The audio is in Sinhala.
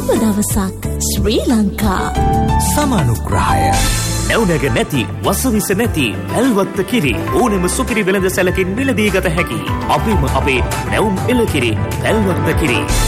සුබ දවසක් ශ්‍රී ලංකා. සමානුග්‍රහය නැවුනග නැති වසවිස නැති පැල්වත්ත කිරි ඕනෙම සුකිරි වෙළඳ සැලකින් මිලදී ගත හැකි. අපේම අපේ නැවුම් එළකිරි පැල්වත්ත කිරි.